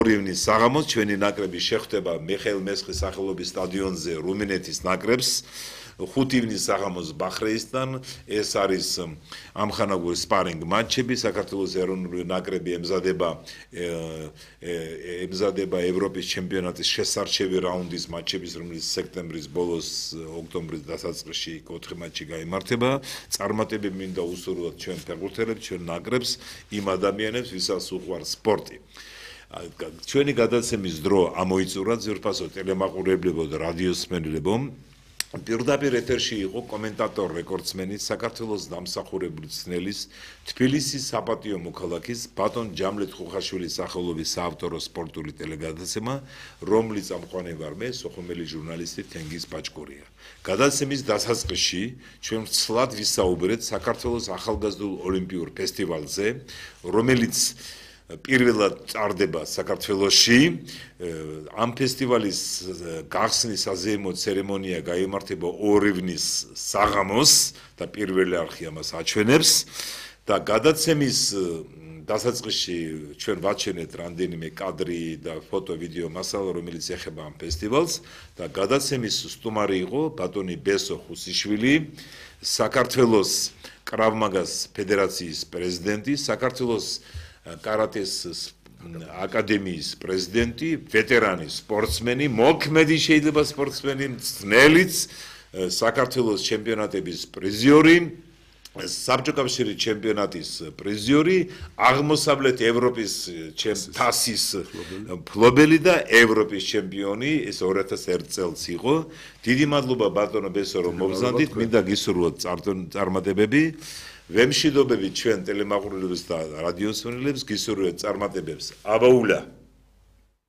ორივნის საღამოს ჩვენი ნაკრები შეხვდება მიხეილ მესხის სახელობის სტადიონზე რუმინეთის ნაკრებს. 5 ივნის საღამოს ბახრეისთან ეს არის ამხანაგური სპარინგ მატჩები. საქართველოს ეროვნული ნაკრები ემზადება ევროპის ჩემპიონატის შესარჩევი რაუნდის მატჩების, რომელიც სექტემბრის ბოლოს, ოქტომბრის დასაწყისში 4 მატჩი გაიმართება. წარმატებები მინდა უსურვოთ ჩვენ ფეხბურთელებს, ჩვენ ნაკრებს, იმ ადამიანებს, ვისაც უყვარს სპორტი. ჩვენი გადაცემის დრო ამოიწურა ძვირფასო ტელემაყურებლებო და რადიოსმენელებო. პირდაპირ ეთერში იყო კომენტატორ რეკორდსმენი საქართველოს დამსახურებული ცნელის თბილისის საპატიო მოქალაქის ბატონ ჯამლეთ ხუხაშვილის სახელობის საავტორო სპორტული ტელეგადაცემა, რომლის წამყვანი ვარ მე, სოხუმელი ჟურნალისტი თენგიზ ბაჭკურია. გადაცემის დასაწყისში ჩვენ ცლად ვისაუბრეთ საქართველოს ახალგაზრდულ ოლიმპიურ ფესტივალზე, რომელიც პირველად წარდება საქართველოში. ამ ფესტივალის გახსნის საზეიმო ცერემონია გაიმართება 2 ივნის საღამოს და პირველი არხი ამას აჩვენებს და გადაცემის დასაწყისში ჩვენ ვაჩვენეთ რამდენიმე კადრი და ფოტო ვიდეო მასალა, რომელიც ეხება ამ ფესტივალს და გადაცემის სტუმარი იყო ბატონი ბესო ხუსიშვილი, საქართველოს კრავ-მაგას ფედერაციის პრეზიდენტი, საქართველოს კარატეს აკადემიის პრეზიდენტი, ვეტერანი სპორტსმენი, მოქმედი შეიძლება სპორტსმენი, ძნელიც, საქართველოს ჩემპიონატების პრიზიორი, საბჭოთა კავშირის ჩემპიონატის პრიზიორი, აღმოსავლეთ ევროპის თასის მფლობელი და ევროპის ჩემპიონი, ეს 2001 წელს იყო. დიდი მადლობა ბატონო ბესო, რომ მოგზავნით, მინდა გისურვოთ წარმატებები. ვემშვიდობებით ჩვენ ტელემაყურებლებს და რადიოსმენელებს, გისურვებთ წარმატებებს. აბაულა.